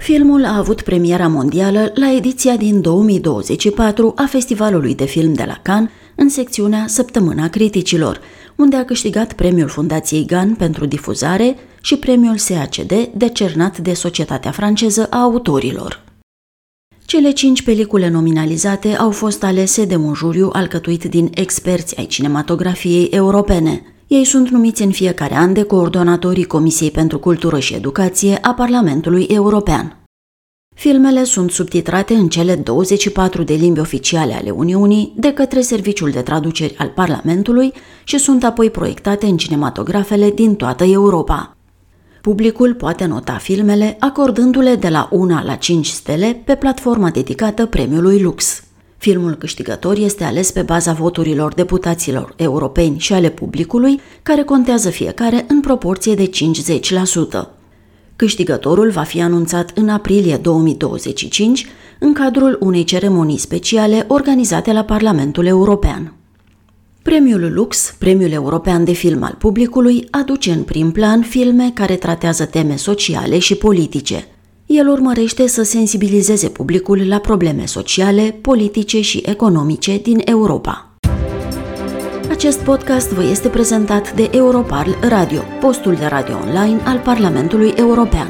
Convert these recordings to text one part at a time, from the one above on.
Filmul a avut premiera mondială la ediția din 2024 a Festivalului de Film de la Cannes, în secțiunea Săptămâna Criticilor, unde a câștigat premiul Fundației Gan pentru difuzare și premiul SACD decernat de Societatea Franceză a Autorilor. Cele 5 pelicule nominalizate au fost alese de un juriu alcătuit din experți ai cinematografiei europene. Ei sunt numiți în fiecare an de coordonatorii Comisiei pentru Cultură și Educație a Parlamentului European. Filmele sunt subtitrate în cele 24 de limbi oficiale ale Uniunii de către Serviciul de Traduceri al Parlamentului și sunt apoi proiectate în cinematografele din toată Europa. Publicul poate nota filmele acordându-le de la 1 la 5 stele pe platforma dedicată premiului Lux. Filmul câștigător este ales pe baza voturilor deputaților europeni și ale publicului, care contează fiecare în proporție de 50%. Câștigătorul va fi anunțat în aprilie 2025, în cadrul unei ceremonii speciale organizate la Parlamentul European. Premiul Lux, Premiul European de Film al Publicului, aduce în prim plan filme care tratează teme sociale și politice. El urmărește să sensibilizeze publicul la probleme sociale, politice și economice din Europa. Acest podcast vă este prezentat de Europarl Radio, postul de radio online al Parlamentului European.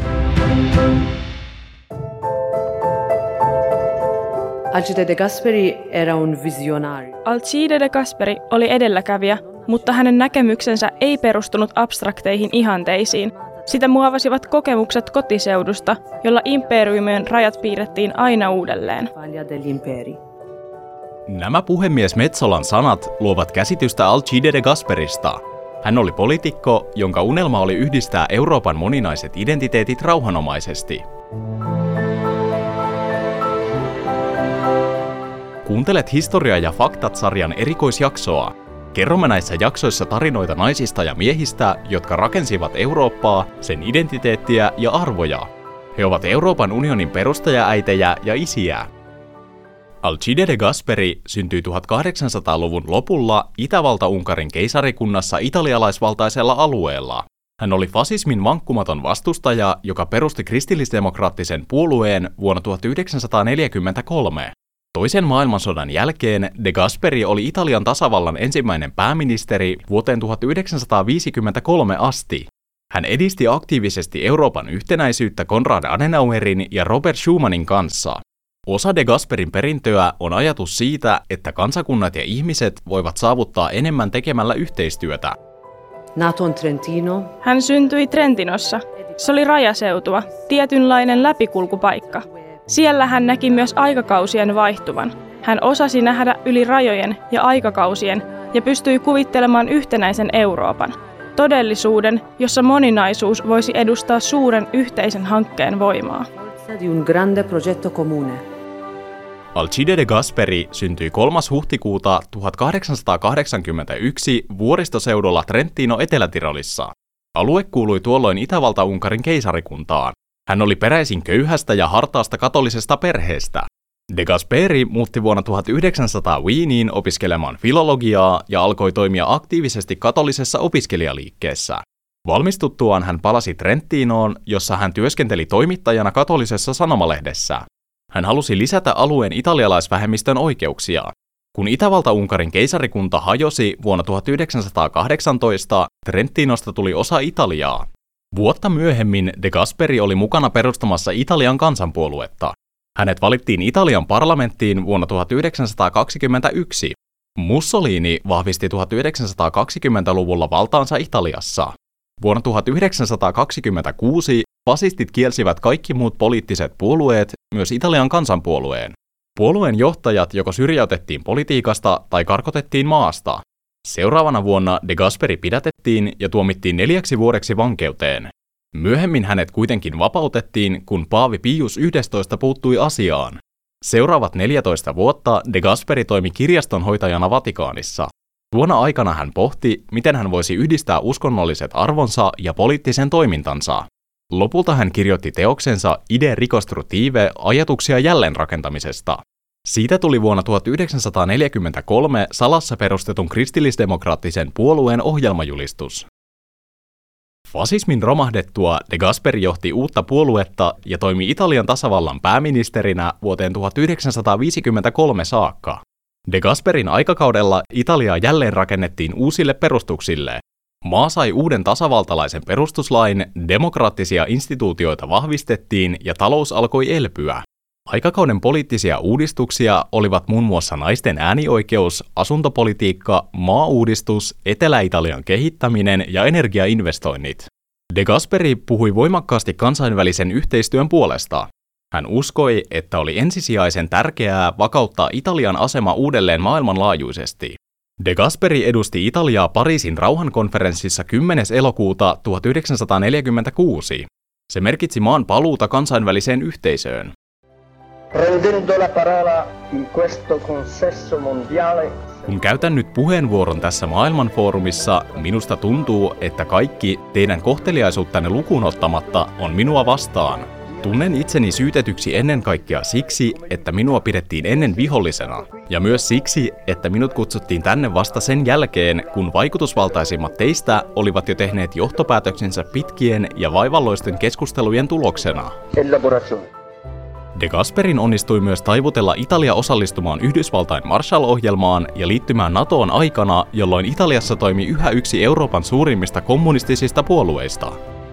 Alcide de Gasperi era un visionari. Alcide de Gasperi oli edelläkävijä, mutta hänen näkemyksensä ei perustunut abstrakteihin ihanteisiin. Sitä muovasivat kokemukset kotiseudusta, jolla imperiumien rajat piirrettiin aina uudelleen. Nämä puhemies Metsolan sanat luovat käsitystä Alcide de Gasperista. Hän oli poliitikko, jonka unelma oli yhdistää Euroopan moninaiset identiteetit rauhanomaisesti. Kuuntelet Historia ja faktat-sarjan erikoisjaksoa. Kerromme näissä jaksoissa tarinoita naisista ja miehistä, jotka rakensivat Eurooppaa, sen identiteettiä ja arvoja. He ovat Euroopan unionin perustajaäitejä ja isiä. Alcide de Gasperi syntyi 1800-luvun lopulla Itävalta-Unkarin keisarikunnassa italialaisvaltaisella alueella. Hän oli fasismin vankkumaton vastustaja, joka perusti kristillisdemokraattisen puolueen vuonna 1943. Toisen maailmansodan jälkeen de Gasperi oli Italian tasavallan ensimmäinen pääministeri vuoteen 1953 asti. Hän edisti aktiivisesti Euroopan yhtenäisyyttä Konrad Adenauerin ja Robert Schumanin kanssa. Osa de Gasperin perintöä on ajatus siitä, että kansakunnat ja ihmiset voivat saavuttaa enemmän tekemällä yhteistyötä. Naton Trentino. Hän syntyi Trentinossa. Se oli rajaseutua, tietynlainen läpikulkupaikka. Siellä hän näki myös aikakausien vaihtuvan. Hän osasi nähdä yli rajojen ja aikakausien ja pystyi kuvittelemaan yhtenäisen Euroopan. Todellisuuden, jossa moninaisuus voisi edustaa suuren yhteisen hankkeen voimaa. Alcide de Gasperi syntyi 3. huhtikuuta 1881 vuoristoseudulla Trentino Etelä-Tirolissa. Alue kuului tuolloin Itävalta-Unkarin keisarikuntaan. Hän oli peräisin köyhästä ja hartaasta katolisesta perheestä. De Gasperi muutti vuonna 1900 Wieniin opiskelemaan filologiaa ja alkoi toimia aktiivisesti katolisessa opiskelijaliikkeessä. Valmistuttuaan hän palasi Trentinoon, jossa hän työskenteli toimittajana katolisessa sanomalehdessä. Hän halusi lisätä alueen italialaisvähemmistön oikeuksia. Kun Itävalta-Unkarin keisarikunta hajosi vuonna 1918, Trentinosta tuli osa Italiaa. Vuotta myöhemmin de Gasperi oli mukana perustamassa Italian kansanpuoluetta. Hänet valittiin Italian parlamenttiin vuonna 1921. Mussolini vahvisti 1920-luvulla valtaansa Italiassa. Vuonna 1926 fasistit kielsivät kaikki muut poliittiset puolueet, myös Italian kansanpuolueen. Puolueen johtajat joko syrjäytettiin politiikasta tai karkotettiin maasta. Seuraavana vuonna de Gasperi pidätettiin ja tuomittiin 4 vuodeksi vankeuteen. Myöhemmin hänet kuitenkin vapautettiin, kun paavi Pius XI puuttui asiaan. Seuraavat 14 vuotta de Gasperi toimi kirjastonhoitajana Vatikaanissa. Tuona aikana hän pohti, miten hän voisi yhdistää uskonnolliset arvonsa ja poliittisen toimintansa. Lopulta hän kirjoitti teoksensa Idee ricostrutive, ajatuksia jälleenrakentamisesta. Siitä tuli vuonna 1943 salassa perustetun kristillisdemokraattisen puolueen ohjelmajulistus. Fasismin romahdettua De Gasperi johti uutta puoluetta ja toimi Italian tasavallan pääministerinä vuoteen 1953 saakka. De Gasperin aikakaudella Italiaa jälleen rakennettiin uusille perustuksille. Maa sai uuden tasavaltalaisen perustuslain, demokraattisia instituutioita vahvistettiin ja talous alkoi elpyä. Aikakauden poliittisia uudistuksia olivat muun muassa naisten äänioikeus, asuntopolitiikka, maauudistus, Etelä-Italian kehittäminen ja energiainvestoinnit. De Gasperi puhui voimakkaasti kansainvälisen yhteistyön puolesta. Hän uskoi, että oli ensisijaisen tärkeää vakauttaa Italian asema uudelleen maailmanlaajuisesti. De Gasperi edusti Italiaa Pariisin rauhankonferenssissa 10. elokuuta 1946. Se merkitsi maan paluuta kansainväliseen yhteisöön. Kun käytän nyt puheenvuoron tässä maailmanfoorumissa, minusta tuntuu, että kaikki teidän kohteliaisuuttanne lukuun ottamatta on minua vastaan. Tunnen itseni syytetyksi ennen kaikkea siksi, että minua pidettiin ennen vihollisena, ja myös siksi, että minut kutsuttiin tänne vasta sen jälkeen, kun vaikutusvaltaisimmat teistä olivat jo tehneet johtopäätöksensä pitkien ja vaivalloisten keskustelujen tuloksena. De Gasperin onnistui myös taivutella Italia osallistumaan Yhdysvaltain Marshall-ohjelmaan ja liittymään NATOon aikana, jolloin Italiassa toimi yhä yksi Euroopan suurimmista kommunistisista puolueista.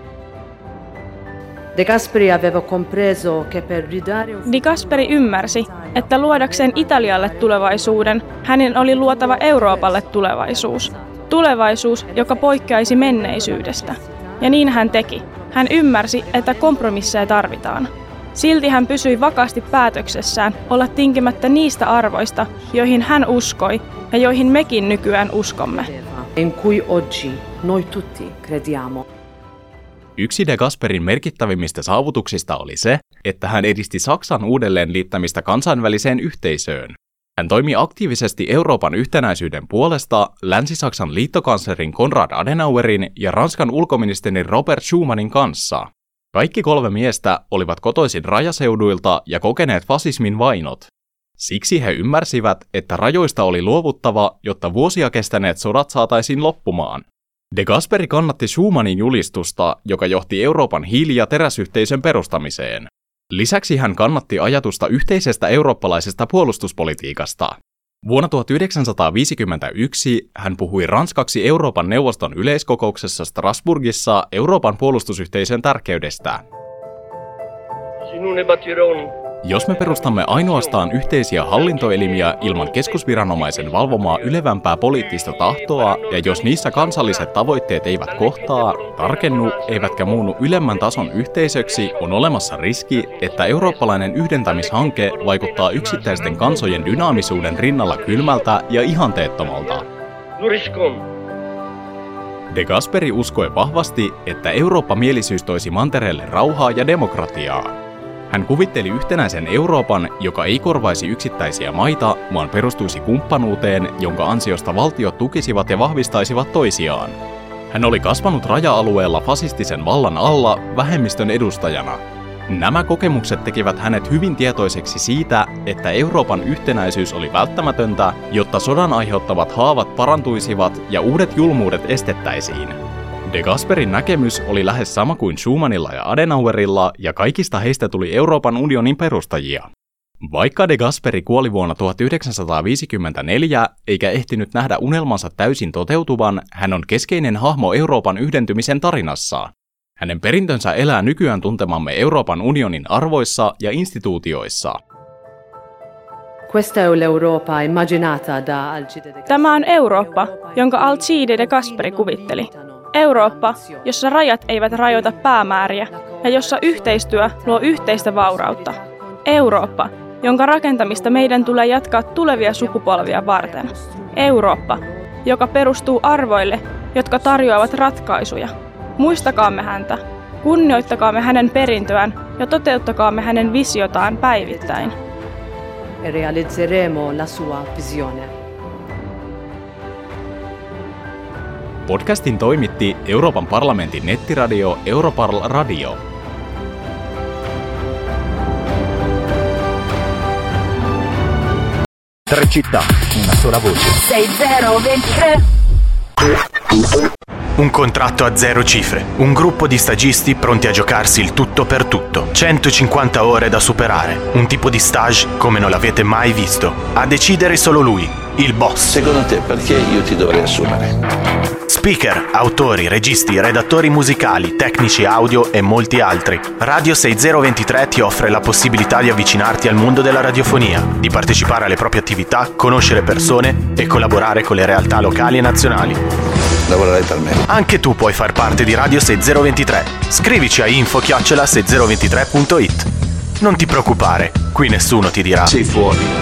De Gasperi ymmärsi, että luodakseen Italialle tulevaisuuden, hänen oli luotava Euroopalle tulevaisuus. Tulevaisuus, joka poikkeaisi menneisyydestä. Ja niin hän teki. Hän ymmärsi, että kompromisseja tarvitaan. Silti hän pysyi vakaasti päätöksessään olla tinkimättä niistä arvoista, joihin hän uskoi ja joihin mekin nykyään uskomme. Yksi De Gasperin merkittävimmistä saavutuksista oli se, että hän edisti Saksan uudelleen liittämistä kansainväliseen yhteisöön. Hän toimi aktiivisesti Euroopan yhtenäisyyden puolesta Länsi-Saksan liittokanslerin Konrad Adenauerin ja Ranskan ulkoministerin Robert Schumanin kanssa. Kaikki kolme miestä olivat kotoisin rajaseuduilta ja kokeneet fasismin vainot. Siksi he ymmärsivät, että rajoista oli luovuttava, jotta vuosia kestäneet sodat saataisiin loppumaan. De Gasperi kannatti Schumanin julistusta, joka johti Euroopan hiili- ja teräsyhteisön perustamiseen. Lisäksi hän kannatti ajatusta yhteisestä eurooppalaisesta puolustuspolitiikasta. Vuonna 1951 hän puhui ranskaksi Euroopan neuvoston yleiskokouksessa Strasbourgissa Euroopan puolustusyhteisön tärkeydestä. Jos me perustamme ainoastaan yhteisiä hallintoelimiä ilman keskusviranomaisen valvomaa ylevämpää poliittista tahtoa, ja jos niissä kansalliset tavoitteet eivät kohtaa, tarkennu eivätkä muunnu ylemmän tason yhteisöksi, on olemassa riski, että eurooppalainen yhdentämishanke vaikuttaa yksittäisten kansojen dynaamisuuden rinnalla kylmältä ja ihanteettomalta. De Gasperi uskoi vahvasti, että Eurooppa-mielisyys toisi mantereelle rauhaa ja demokratiaa. Hän kuvitteli yhtenäisen Euroopan, joka ei korvaisi yksittäisiä maita, vaan perustuisi kumppanuuteen, jonka ansiosta valtiot tukisivat ja vahvistaisivat toisiaan. Hän oli kasvanut raja-alueella fasistisen vallan alla vähemmistön edustajana. Nämä kokemukset tekivät hänet hyvin tietoiseksi siitä, että Euroopan yhtenäisyys oli välttämätöntä, jotta sodan aiheuttavat haavat parantuisivat ja uudet julmuudet estettäisiin. De Gasperin näkemys oli lähes sama kuin Schumannilla ja Adenauerilla, ja kaikista heistä tuli Euroopan unionin perustajia. Vaikka De Gasperi kuoli vuonna 1954, eikä ehtinyt nähdä unelmansa täysin toteutuvan, hän on keskeinen hahmo Euroopan yhdentymisen tarinassa. Hänen perintönsä elää nykyään tuntemamme Euroopan unionin arvoissa ja instituutioissa. Tämä on Eurooppa, jonka Alcide de Gasperi kuvitteli. Eurooppa, jossa rajat eivät rajoita päämääriä ja jossa yhteistyö luo yhteistä vaurautta. Eurooppa, jonka rakentamista meidän tulee jatkaa tulevia sukupolvia varten. Eurooppa, joka perustuu arvoille, jotka tarjoavat ratkaisuja. Muistakaamme häntä, kunnioittakaamme hänen perintöään ja toteuttakaamme hänen visiotaan päivittäin. Realizzeremo la sua visione. Podcastin toimitti Euroopan parlamentin nettiradio Europarl Radio. Tre città, una sola voce. 6023 Un contratto a 0 cifre, un gruppo di stagisti pronti a giocarsi il tutto per tutto, 150 ore da superare, un tipo di stage come non l'avete mai visto. A decidere solo lui, il boss. Secondo te perché io ti dovrei assumere? Speaker, autori, registi, redattori musicali, tecnici audio e molti altri. Radio 6023 ti offre la possibilità di avvicinarti al mondo della radiofonia, di partecipare alle proprie attività, conoscere persone e collaborare con le realtà locali e nazionali. Lavorerai per me. Anche tu puoi far parte di Radio 6023. Scrivici a info@6023.it. Non ti preoccupare, qui nessuno ti dirà sei fuori.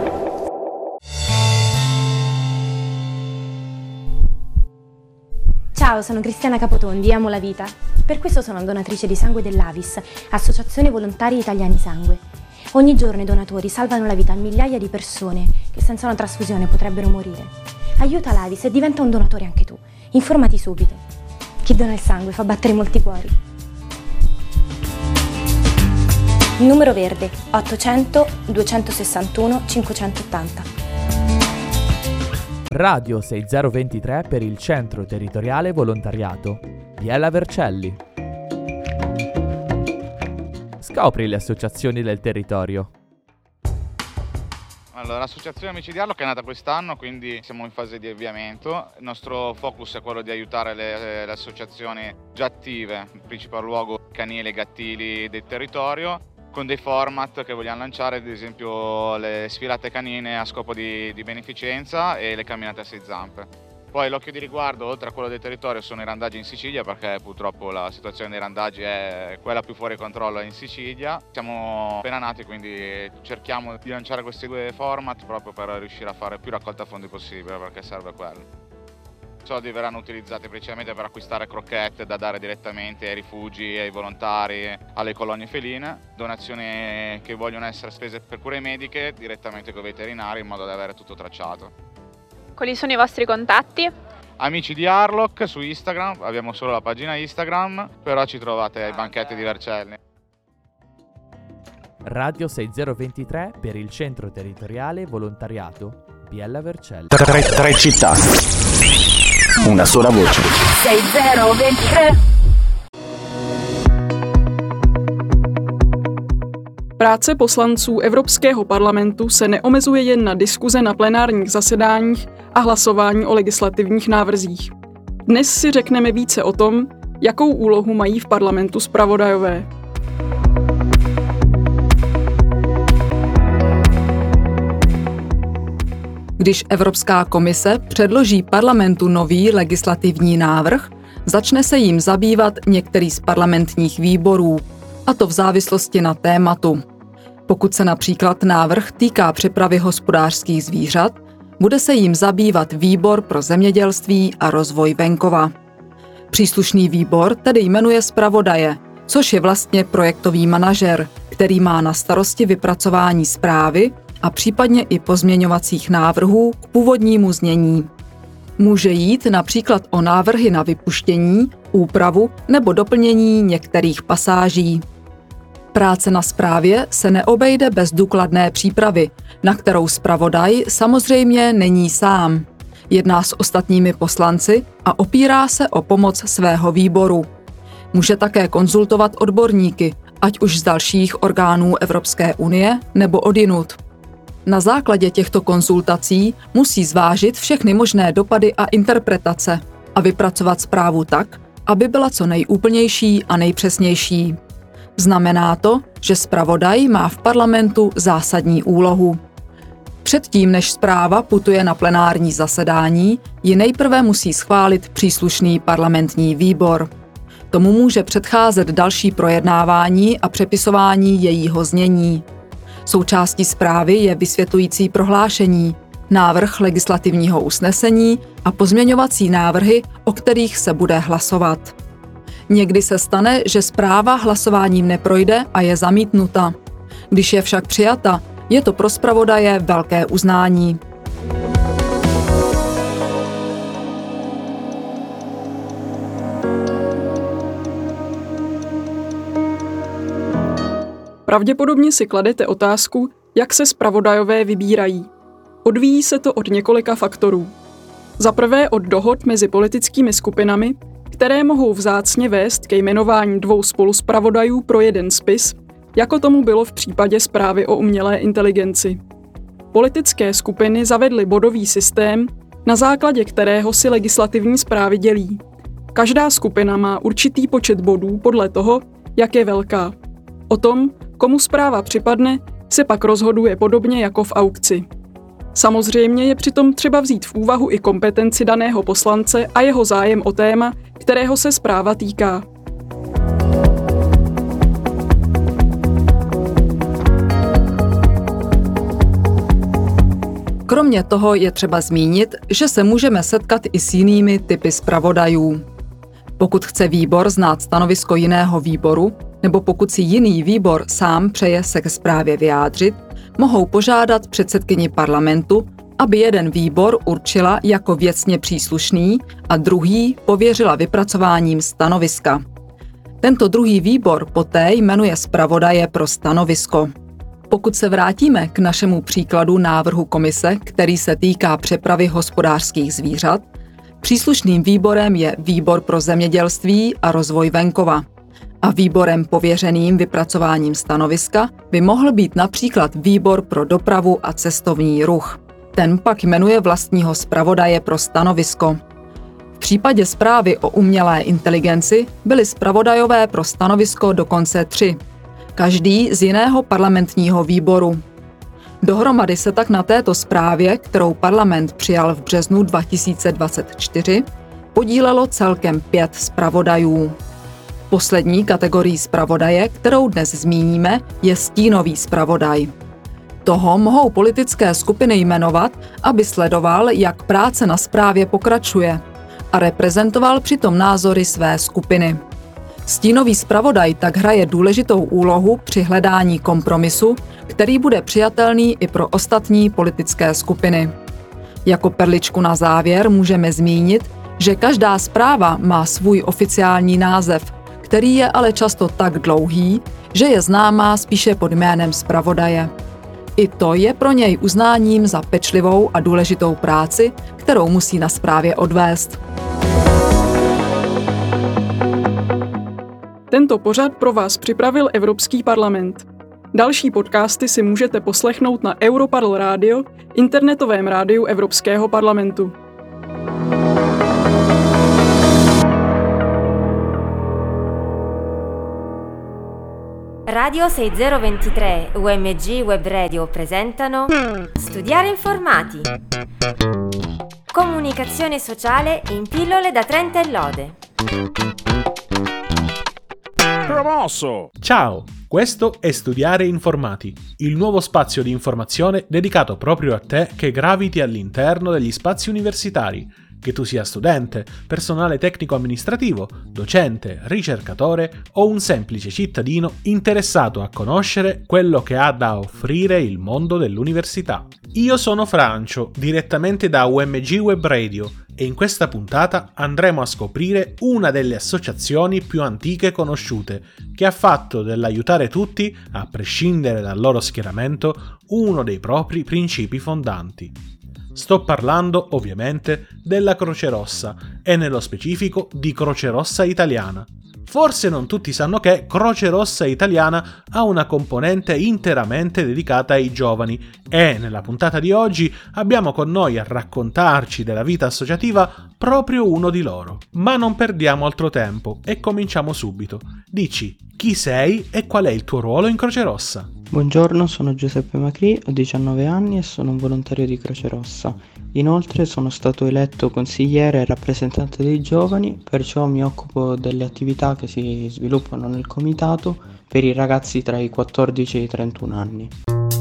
Ciao, sono Cristiana Capotondi, amo la vita. Per questo sono donatrice di sangue dell'Avis, Associazione Volontari Italiani Sangue. Ogni giorno i donatori salvano la vita a migliaia di persone che senza una trasfusione potrebbero morire. Aiuta l'Avis e diventa un donatore anche tu. Informati subito. Chi dona il sangue fa battere molti cuori. Il numero verde 800 261 580. Radio 6023 per il Centro Territoriale Volontariato. Biella Vercelli. Scopri le associazioni del territorio. Allora, l'associazione Amici di Arlock è nata quest'anno, quindi siamo in fase di avviamento. Il nostro focus è quello di aiutare le associazioni già attive, in principal luogo canili e gattili del territorio, con dei format che vogliamo lanciare, ad esempio le sfilate canine a scopo di beneficenza e le camminate a 6 zampe. Poi l'occhio di riguardo, oltre a quello del territorio, sono i randaggi in Sicilia, perché purtroppo la situazione dei randaggi è quella più fuori controllo in Sicilia. Siamo appena nati, quindi cerchiamo di lanciare questi 2 format proprio per riuscire a fare più raccolta fondi possibile, perché serve quello. I soldi verranno utilizzati principalmente per acquistare crocchette da dare direttamente ai rifugi, ai volontari, alle colonie feline, donazioni che vogliono essere spese per cure mediche direttamente con i veterinari in modo da avere tutto tracciato. Quali sono i vostri contatti? Amici di Arlock su Instagram, abbiamo solo la pagina Instagram, però ci trovate ai banchetti di Vercelli. Radio 6023 per il Centro Territoriale Volontariato. Biella Vercelli. Tre città. Una sola voce. 6023. Práce poslanců Evropského parlamentu se neomezuje jen na diskuze na plenárních zasedáních a hlasování o legislativních návrzích. Dnes si řekneme více o tom, jakou úlohu mají v parlamentu zpravodajové. Když Evropská komise předloží parlamentu nový legislativní návrh, začne se jím zabývat některý z parlamentních výborů, a to v závislosti na tématu. Pokud se například návrh týká přepravy hospodářských zvířat, bude se jím zabývat výbor pro zemědělství a rozvoj venkova. Příslušný výbor tedy jmenuje zpravodaje, což je vlastně projektový manažer, který má na starosti vypracování zprávy a případně i pozměňovacích návrhů k původnímu znění. Může jít například o návrhy na vypuštění, úpravu nebo doplnění některých pasáží. Práce na zprávě se neobejde bez důkladné přípravy, na kterou zpravodaj samozřejmě není sám. Jedná s ostatními poslanci a opírá se o pomoc svého výboru. Může také konzultovat odborníky, ať už z dalších orgánů Evropské unie nebo odjinud. Na základě těchto konzultací musí zvážit všechny možné dopady a interpretace a vypracovat zprávu tak, aby byla co nejúplnější a nejpřesnější. Znamená to, že zpravodaj má v parlamentu zásadní úlohu. Předtím, než zpráva putuje na plenární zasedání, ji nejprve musí schválit příslušný parlamentní výbor. Tomu může předcházet další projednávání a přepisování jejího znění. Součástí zprávy je vysvětlující prohlášení, návrh legislativního usnesení a pozměňovací návrhy, o kterých se bude hlasovat. Někdy se stane, že zpráva hlasováním neprojde a je zamítnuta. Když je však přijata, je to pro zpravodaje velké uznání. Pravděpodobně si kladete otázku, jak se zpravodajové vybírají. Odvíjí se to od několika faktorů. Za prvé od dohod mezi politickými skupinami, které mohou vzácně vést ke jmenování 2 spoluspravodajů pro jeden spis, jako tomu bylo v případě zprávy o umělé inteligenci. Politické skupiny zavedly bodový systém, na základě kterého si legislativní zprávy dělí. Každá skupina má určitý počet bodů podle toho, jak je velká. O tom, komu zpráva připadne, se pak rozhoduje podobně jako v aukci. Samozřejmě je přitom třeba vzít v úvahu i kompetenci daného poslance a jeho zájem o téma, kterého se zpráva týká. Kromě toho je třeba zmínit, že se můžeme setkat i s jinými typy zpravodajů. Pokud chce výbor znát stanovisko jiného výboru, nebo pokud si jiný výbor sám přeje se ke zprávě vyjádřit, mohou požádat předsedkyni parlamentu, aby jeden výbor určila jako věcně příslušný a druhý pověřila vypracováním stanoviska. Tento druhý výbor poté jmenuje zpravodaje pro stanovisko. Pokud se vrátíme k našemu příkladu návrhu komise, který se týká přepravy hospodářských zvířat, příslušným výborem je Výbor pro zemědělství a rozvoj venkova. A výborem pověřeným vypracováním stanoviska by mohl být například Výbor pro dopravu a cestovní ruch. Ten pak jmenuje vlastního zpravodaje pro stanovisko. V případě zprávy o umělé inteligenci byli zpravodajové pro stanovisko dokonce 3. Každý z jiného parlamentního výboru. Dohromady se tak na této zprávě, kterou parlament přijal v březnu 2024, podílelo celkem 5 zpravodajů. Poslední kategorii zpravodaje, kterou dnes zmíníme, je stínový zpravodaj. Toho mohou politické skupiny jmenovat, aby sledoval, jak práce na zprávě pokračuje a reprezentoval přitom názory své skupiny. Stínový zpravodaj tak hraje důležitou úlohu při hledání kompromisu, který bude přijatelný i pro ostatní politické skupiny. Jako perličku na závěr můžeme zmínit, že každá zpráva má svůj oficiální název, který je ale často tak dlouhý, že je známá spíše pod jménem zpravodaje. I to je pro něj uznáním za pečlivou a důležitou práci, kterou musí na zprávě odvést. Tento pořad pro vás připravil Evropský parlament. Další podcasty si můžete poslechnout na Europarl Radio, internetovém rádiu Evropského parlamentu. Radio 6023 UMG Web Radio presentano Studiare informati. Comunicazione sociale in pillole da Trento e Lode. Promosso! Ciao, questo è Studiare Informati, il nuovo spazio di informazione dedicato proprio a te che graviti all'interno degli spazi universitari, che tu sia studente, personale tecnico-amministrativo, docente, ricercatore o un semplice cittadino interessato a conoscere quello che ha da offrire il mondo dell'università. Io sono Francio, direttamente da UMG Web Radio, e in questa puntata andremo a scoprire una delle associazioni più antiche conosciute, che ha fatto dell'aiutare tutti, a prescindere dal loro schieramento, uno dei propri principi fondanti. Sto parlando, ovviamente, della Croce Rossa e nello specifico di Croce Rossa Italiana. Forse non tutti sanno che Croce Rossa Italiana ha una componente interamente dedicata ai giovani e nella puntata di oggi abbiamo con noi a raccontarci della vita associativa proprio uno di loro. Ma non perdiamo altro tempo e cominciamo subito. Dici, chi sei e qual è il tuo ruolo in Croce Rossa? Buongiorno, sono Giuseppe Macri, ho 19 anni e sono un volontario di Croce Rossa. Inoltre sono stato eletto consigliere e rappresentante dei giovani, perciò mi occupo delle attività che si sviluppano nel comitato per i ragazzi tra i 14 e i 31 anni.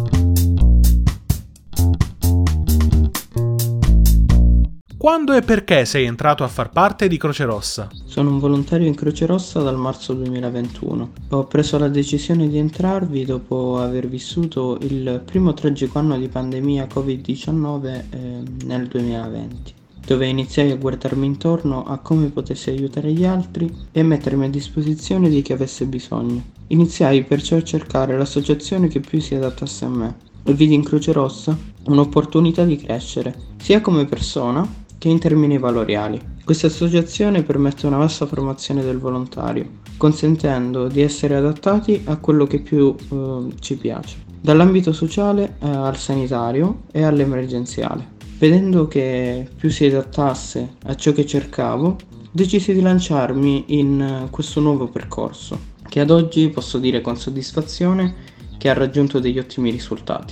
Quando e perché sei entrato a far parte di Croce Rossa? Sono un volontario in Croce Rossa dal marzo 2021. Ho preso la decisione di entrarvi dopo aver vissuto il primo tragico anno di pandemia Covid-19 nel 2020, dove iniziai a guardarmi intorno a come potessi aiutare gli altri e mettermi a disposizione di chi avesse bisogno. Iniziai perciò a cercare l'associazione che più si adattasse a me e vidi in Croce Rossa un'opportunità di crescere, sia come persona che in termini valoriali. Questa associazione permette una vasta formazione del volontario, consentendo di essere adattati a quello che più ci piace, dall'ambito sociale al sanitario e all'emergenziale. Vedendo che più si adattasse a ciò che cercavo, decisi di lanciarmi in questo nuovo percorso, che ad oggi posso dire con soddisfazione che ha raggiunto degli ottimi risultati.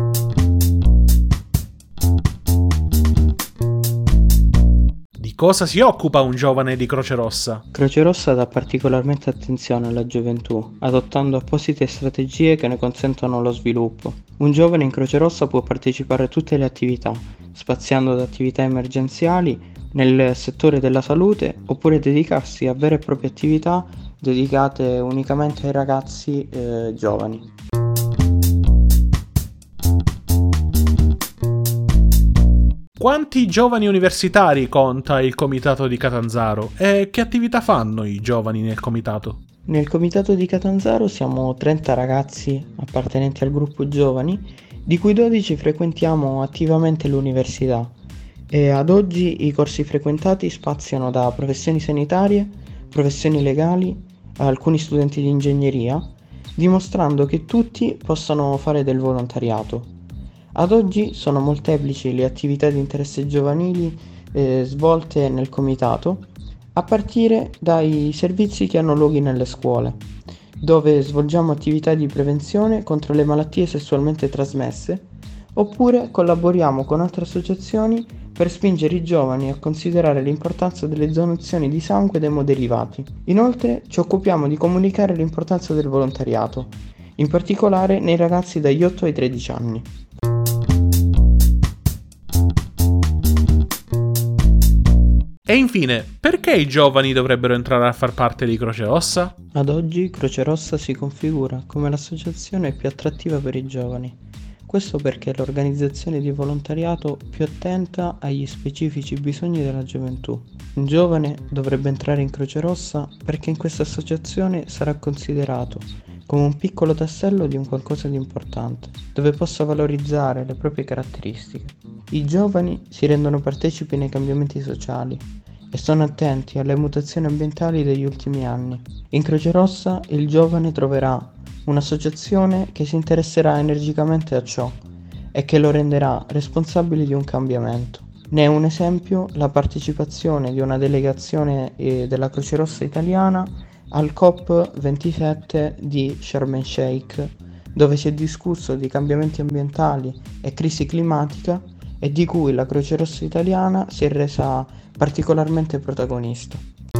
Di cosa si occupa un giovane di Croce Rossa? Croce Rossa dà particolarmente attenzione alla gioventù, adottando apposite strategie che ne consentono lo sviluppo. Un giovane in Croce Rossa può partecipare a tutte le attività, spaziando da attività emergenziali nel settore della salute oppure dedicarsi a vere e proprie attività dedicate unicamente ai ragazzi giovani. Quanti giovani universitari conta il comitato di Catanzaro e che attività fanno i giovani nel comitato? Nel comitato di Catanzaro siamo 30 ragazzi appartenenti al gruppo giovani, di cui 12 frequentiamo attivamente l'università. E ad oggi i corsi frequentati spaziano da professioni sanitarie, professioni legali, a alcuni studenti di ingegneria, dimostrando che tutti possono fare del volontariato. Ad oggi sono molteplici le attività di interesse giovanili svolte nel comitato, a partire dai servizi che hanno luoghi nelle scuole, dove svolgiamo attività di prevenzione contro le malattie sessualmente trasmesse, oppure collaboriamo con altre associazioni per spingere i giovani a considerare l'importanza delle donazioni di sangue ed emoderivati. Inoltre ci occupiamo di comunicare l'importanza del volontariato, in particolare nei ragazzi dagli 8 ai 13 anni. E infine, perché i giovani dovrebbero entrare a far parte di Croce Rossa? Ad oggi Croce Rossa si configura come l'associazione più attrattiva per i giovani. Questo perché è l'organizzazione di volontariato più attenta agli specifici bisogni della gioventù. Un giovane dovrebbe entrare in Croce Rossa perché in questa associazione sarà considerato come un piccolo tassello di un qualcosa di importante, dove possa valorizzare le proprie caratteristiche. I giovani si rendono partecipi nei cambiamenti sociali e sono attenti alle mutazioni ambientali degli ultimi anni. In Croce Rossa il giovane troverà un'associazione che si interesserà energicamente a ciò e che lo renderà responsabile di un cambiamento. Ne è un esempio la partecipazione di una delegazione della Croce Rossa italiana al COP27 di Sharm el Sheikh, dove si è discusso di cambiamenti ambientali e crisi climatica e di cui la Croce Rossa italiana si è resa particolarmente protagonista.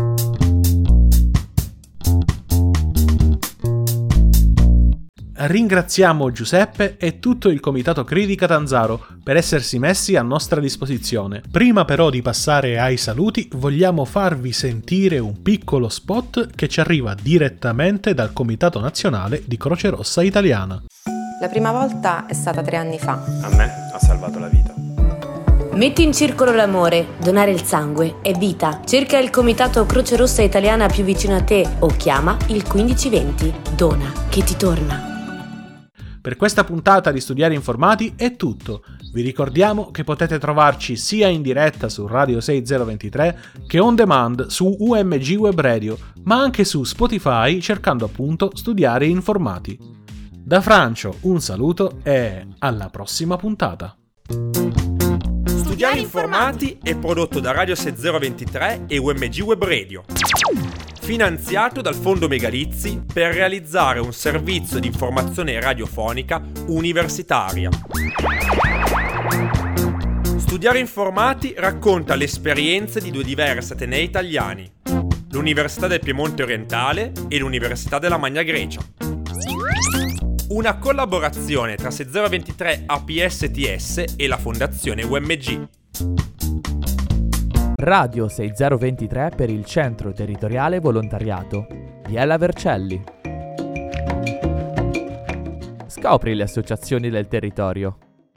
Ringraziamo Giuseppe e tutto il comitato CRI di Catanzaro per essersi messi a nostra disposizione. Prima però di passare ai saluti, vogliamo farvi sentire un piccolo spot che ci arriva direttamente dal Comitato Nazionale di Croce Rossa Italiana. La prima volta è stata 3 anni fa. A me ha salvato la vita. Metti in circolo l'amore, donare il sangue è vita. Cerca il comitato Croce Rossa Italiana più vicino a te o chiama il 1520. Dona, che ti torna. Per questa puntata di Studiare Informati è tutto. Vi ricordiamo che potete trovarci sia in diretta su Radio 6023 che on demand su UMG Web Radio, ma anche su Spotify cercando appunto Studiare Informati. Da Francio un saluto e alla prossima puntata. Studiare Informati è prodotto da Radio 6023 e UMG Web Radio. Finanziato dal Fondo Megalizzi per realizzare un servizio di informazione radiofonica universitaria. Studiare Informati racconta le esperienze di 2 diversi atenei italiani, l'Università del Piemonte Orientale e l'Università della Magna Grecia. Una collaborazione tra 6023 APSTS e la Fondazione UMG. Radio 6023 per il Centro Territoriale Volontariato di Ella Vercelli. Scopri le associazioni del territorio.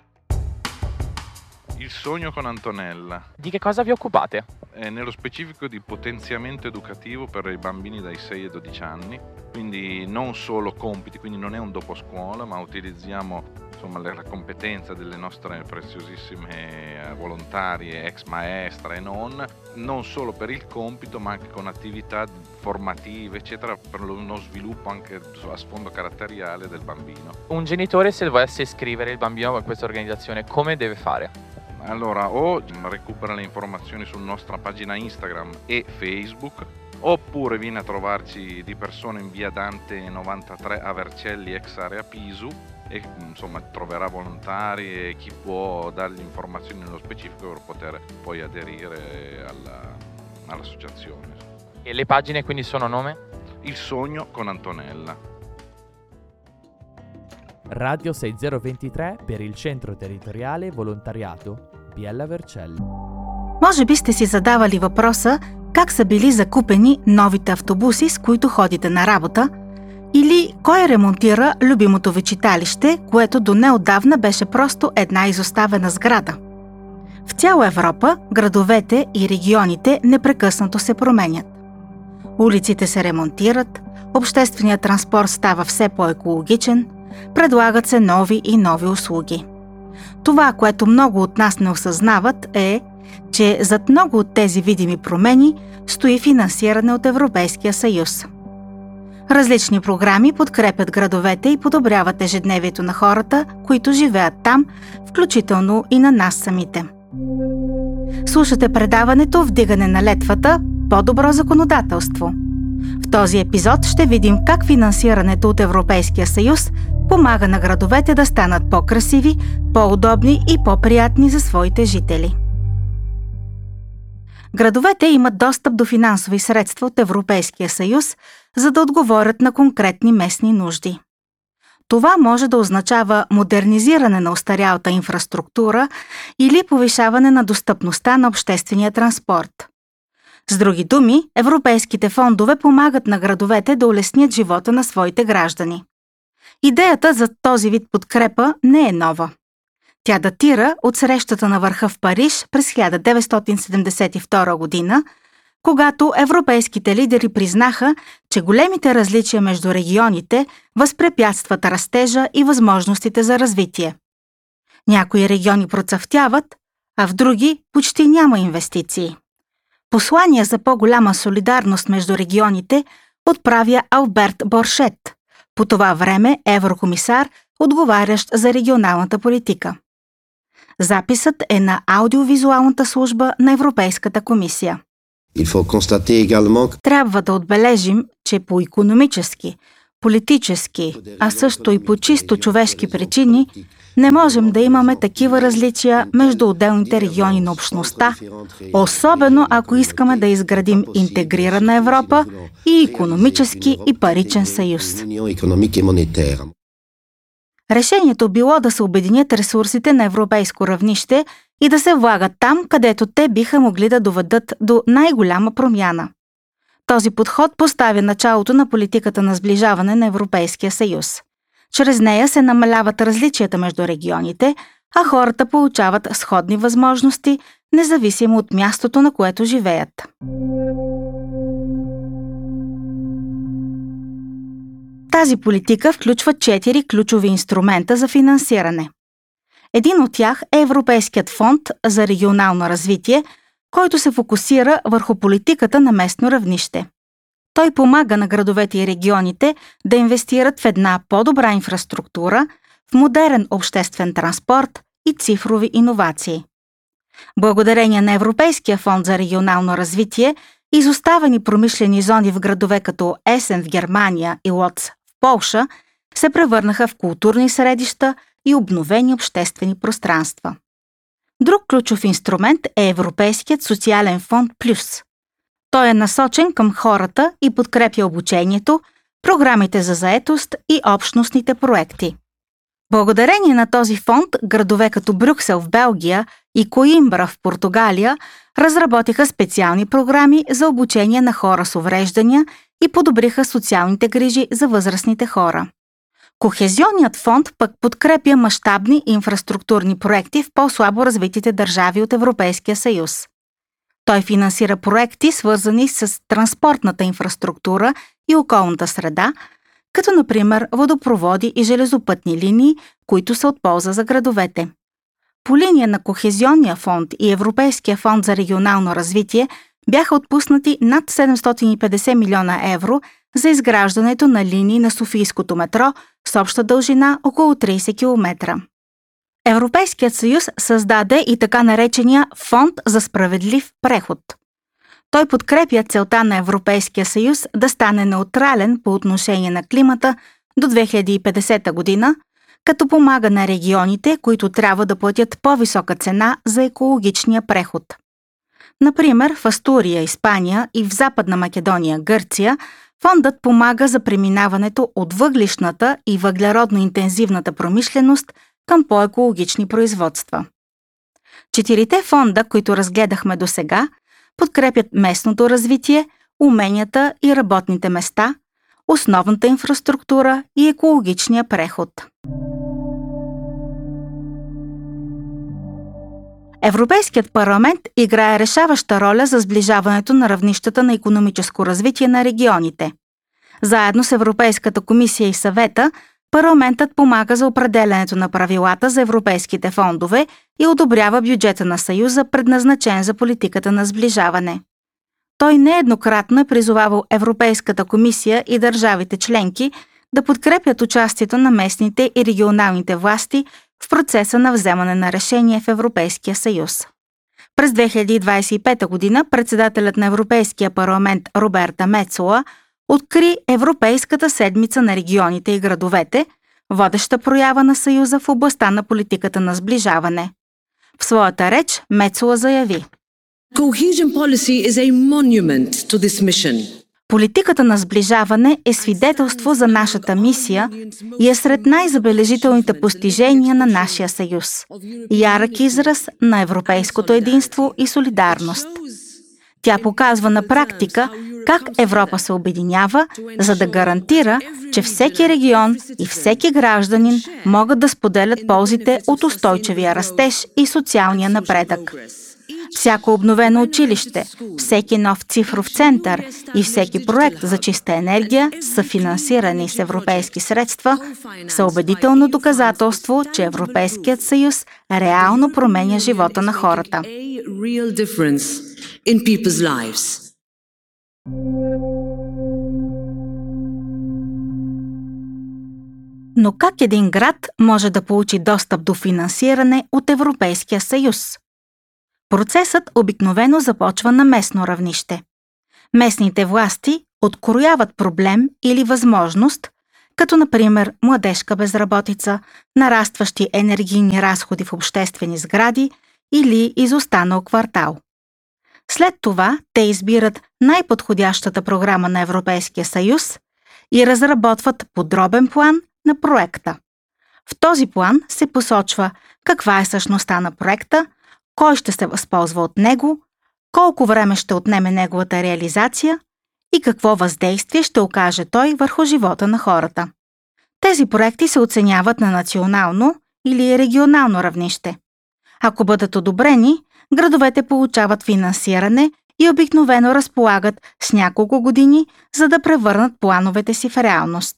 Il sogno con Antonella. Di che cosa vi occupate? Nello specifico di potenziamento educativo per i bambini dai 6 ai 12 anni, quindi non solo compiti, quindi non è un dopo scuola, ma utilizziamo insomma la competenza delle nostre preziosissime volontarie, ex maestre e non solo per il compito ma anche con attività formative eccetera per uno sviluppo anche a sfondo caratteriale del bambino. Un genitore, se volesse iscrivere il bambino a questa organizzazione, come deve fare? Allora, o recupera le informazioni sulla nostra pagina Instagram e Facebook, oppure viene a trovarci di persona in via Dante 93 a Vercelli, ex area Pisu, e insomma troverà volontari e chi può dargli informazioni nello specifico per poter poi aderire all'associazione. E le pagine quindi sono nome? Il Sogno con Antonella. Radio 6023 per il Centro Territoriale Volontariato Biella Vercelli. Може би сте си задавали въпроса как са били закупени новите автобуси, с които ходите на работа, или кой ремонтира любимото ви читалище, което до неотдавна беше просто една изоставена сграда. В цяла Европа градовете и регионите непрекъснато се променят. Улиците се ремонтират, общественият транспорт става все по-екологичен, предлагат се нови и нови услуги. Това, което много от нас не осъзнават е, че зад много от тези видими промени стои финансиране от Европейския съюз. Различни програми подкрепят градовете и подобряват ежедневието на хората, които живеят там, включително и на нас самите. Слушате предаването "Вдигане на летвата – по-добро законодателство". В този епизод ще видим как финансирането от Европейския съюз помага на градовете да станат по-красиви, по-удобни и по-приятни за своите жители. Градовете имат достъп до финансови средства от Европейския съюз, за да отговорят на конкретни местни нужди. Това може да означава модернизиране на остарялата инфраструктура или повишаване на достъпността на обществения транспорт. С други думи, европейските фондове помагат на градовете да улеснят живота на своите граждани. Идеята за този вид подкрепа не е нова. Тя датира от срещата на върха в Париж през 1972 година, когато европейските лидери признаха, че големите различия между регионите възпрепятстват растежа и възможностите за развитие. Някои региони процъфтяват, а в други почти няма инвестиции. Послание за по-голяма солидарност между регионите отправя Алберт Боршет, по това време еврокомисар, отговарящ за регионалната политика. Записът е на аудиовизуалната служба на Европейската комисия. Трябва да отбележим, че по икономически, политически, а също и по чисто човешки причини не можем да имаме такива различия между отделните региони на общността, особено ако искаме да изградим интегрирана Европа и икономически и паричен съюз. Решението било да се обединят ресурсите на европейско равнище и да се влагат там, където те биха могли да доведат до най-голяма промяна. Този подход поставя началото на политиката на сближаване на Европейския съюз. Чрез нея се намаляват различията между регионите, а хората получават сходни възможности, независимо от мястото, на което живеят. Тази политика включва 4 ключови инструмента за финансиране. Един от тях е Европейският фонд за регионално развитие, който се фокусира върху политиката на местно равнище. Той помага на градовете и регионите да инвестират в една по-добра инфраструктура, в модерен обществен транспорт и цифрови иновации. Благодарение на Европейския фонд за регионално развитие, изоставени промишлени зони в градове като Есен в Германия и Лоц в Полша се превърнаха в културни средища и обновени обществени пространства. Друг ключов инструмент е Европейският социален фонд Плюс. Той е насочен към хората и подкрепя обучението, програмите за заетост и общностните проекти. Благодарение на този фонд, градове като Брюксел в Белгия и Коимбра в Португалия разработиха специални програми за обучение на хора с увреждания и подобриха социалните грижи за възрастните хора. Кохезионният фонд пък подкрепя мащабни инфраструктурни проекти в по-слабо развитите държави от Европейския съюз. Той финансира проекти, свързани с транспортната инфраструктура и околната среда, като например водопроводи и железопътни линии, които са от полза за градовете. По линия на Кохезионния фонд и Европейския фонд за регионално развитие бяха отпуснати над 750 милиона евро за изграждането на линии на Софийското метро с обща дължина около 30 км. Европейският съюз създаде и така наречения Фонд за справедлив преход. Той подкрепя целта на Европейския съюз да стане неутрален по отношение на климата до 2050 година, като помага на регионите, които трябва да платят по-висока цена за екологичния преход. Например, в Астурия, Испания и в Западна Македония, Гърция, фондът помага за преминаването от въглищната и въглеродно-интензивната промишленост към по-екологични производства. 4 фонда, които разгледахме досега, подкрепят местното развитие, уменията и работните места, основната инфраструктура и екологичния преход. Европейският парламент играе решаваща роля за сближаването на равнищата на икономическо развитие на регионите. Заедно с Европейската комисия и съвета, парламентът помага за определянето на правилата за европейските фондове и одобрява бюджета на Съюза, предназначен за политиката на сближаване. Той нееднократно е призовавал Европейската комисия и държавите членки да подкрепят участието на местните и регионалните власти в процеса на вземане на решение в Европейския съюз. През 2025 година председателят на Европейския парламент Роберта Мецола откри Европейската седмица на регионите и градовете, водеща проява на Съюза в областта на политиката на сближаване. В своята реч Мецола заяви: Политиката на сближаване е свидетелство за нашата мисия и е сред най-забележителните постижения на нашия съюз. Ярък израз на европейското единство и солидарност. Тя показва на практика как Европа се обединява, за да гарантира, че всеки регион и всеки гражданин могат да споделят ползите от устойчивия растеж и социалния напредък. Всяко обновено училище, всеки нов цифров център и всеки проект за чиста енергия, съфинансирани с европейски средства, са убедително доказателство, че Европейският съюз реално променя живота на хората. Но как един град може да получи достъп до финансиране от Европейския съюз? Процесът обикновено започва на местно равнище. Местните власти открояват проблем или възможност, като например младежка безработица, нарастващи енергийни разходи в обществени сгради или изостанал квартал. След това те избират най-подходящата програма на Европейския съюз и разработват подробен план на проекта. В този план се посочва каква е същността на проекта, кой ще се възползва от него, колко време ще отнеме неговата реализация и какво въздействие ще окаже той върху живота на хората. Тези проекти се оценяват на национално или регионално равнище. Ако бъдат одобрени, градовете получават финансиране и обикновено разполагат с няколко години, за да превърнат плановете си в реалност.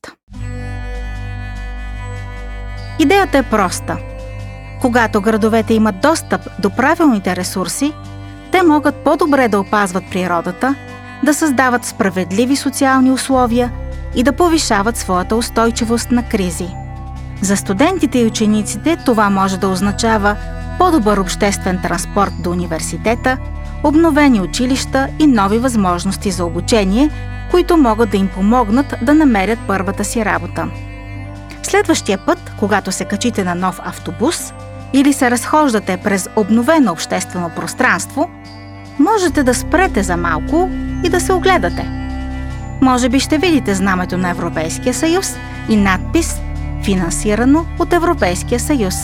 Идеята е проста. Когато градовете имат достъп до правилните ресурси, те могат по-добре да опазват природата, да създават справедливи социални условия и да повишават своята устойчивост на кризи. За студентите и учениците това може да означава по-добър обществен транспорт до университета, обновени училища и нови възможности за обучение, които могат да им помогнат да намерят първата си работа. Следващия път, когато се качите на нов автобус или се разхождате през обновено обществено пространство, можете да спрете за малко и да се огледате. Може би ще видите знамето на Европейския съюз и надпис «Финансирано от Европейския съюз».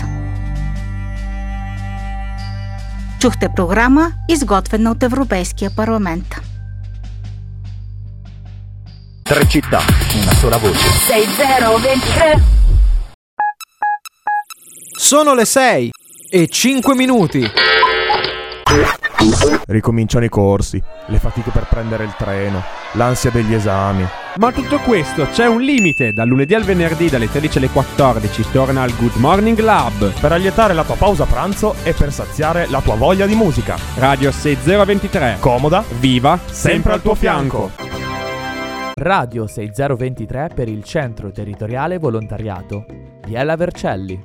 Чухте програма, изготвена от Европейския парламент. Tre città, una sola voce. 6023. Sono le 6:05. Ricominciano i corsi, le fatiche per prendere il treno, l'ansia degli esami. Ma a tutto questo c'è un limite. Dal lunedì al venerdì dalle 13 alle 14 torna al Good Morning Lab Per allietare la tua pausa pranzo e per saziare la tua voglia di musica. Radio 6023. Comoda, viva, sempre al tuo fianco. Radio 6023 per il Centro Territoriale Volontariato. Biella Vercelli.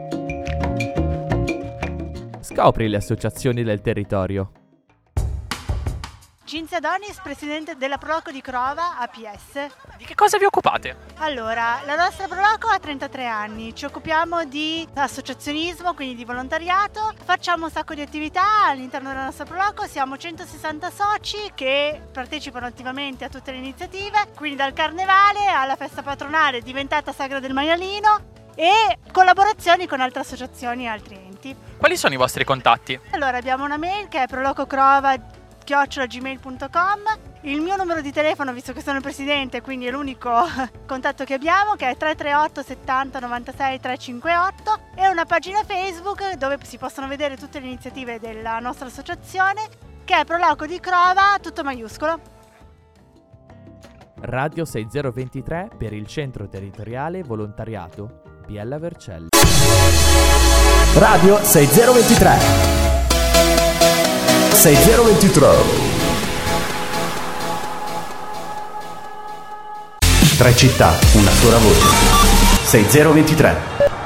Scopri le associazioni del territorio. Cinzia Donis, presidente della Proloco di Crova, APS. Di che cosa vi occupate? Allora, la nostra Proloco ha 33 anni, ci occupiamo di associazionismo, quindi di volontariato, facciamo un sacco di attività all'interno della nostra Proloco, siamo 160 soci che partecipano attivamente a tutte le iniziative, quindi dal carnevale alla festa patronale diventata Sagra del Maialino e collaborazioni con altre associazioni e altri enti. Quali sono i vostri contatti? Allora, abbiamo una mail che è prolococrova@gmail.com, il mio numero di telefono, visto che sono il presidente, quindi è l'unico contatto che abbiamo, che è 338 70 96 358, e una pagina Facebook dove si possono vedere tutte le iniziative della nostra associazione, che è Proloco di Crova, tutto maiuscolo. Radio 6023 per il Centro Territoriale Volontariato Biella Vercelli. Radio 6023. 6023. 3 città, una sola voce. 6023.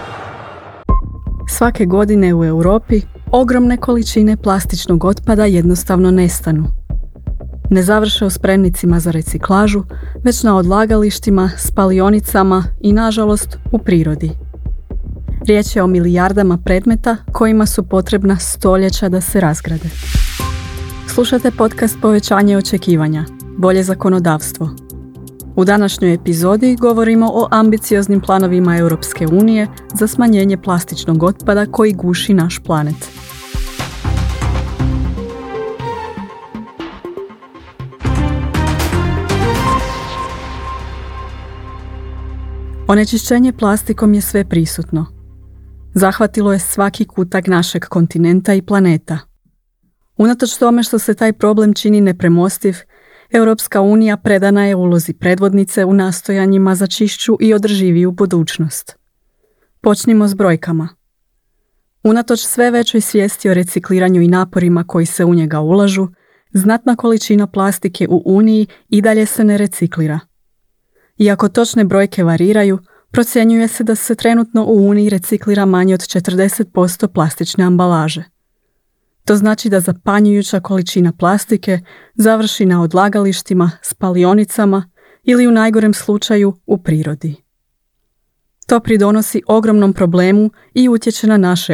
Svake godine u Europi ogromne količine plastičnog otpada jednostavno nestanu. Ne završe u spremnicima za reciklažu, već na odlagalištima, spalionicama i, nažalost, u prirodi. Riječ je o milijardama predmeta kojima su potrebna stoljeća da se razgrade. Slušate podcast Povećanje očekivanja, bolje zakonodavstvo. U današnjoj epizodi govorimo o ambicioznim planovima Europske unije za smanjenje plastičnog otpada koji guši naš planet. Onečišćenje plastikom je sve prisutno. Zahvatilo je svaki kutak našeg kontinenta i planeta. Unatoč tome što se taj problem čini nepremostiv, Europska unija predana je ulozi predvodnice u nastojanjima za čišću i održiviju budućnost. Počnimo s brojkama. Unatoč sve većoj svijesti o recikliranju i naporima koji se u njega ulažu, znatna količina plastike u Uniji i dalje se ne reciklira. Iako točne brojke variraju, procjenjuje se da se trenutno u Uniji reciklira manje od 40% plastične ambalaže. To znači da zapanjujuća količina plastike završi na odlagalištima, spalionicama ili u najgorem slučaju u prirodi. To pridonosi ogromnom problemu i utječe na naše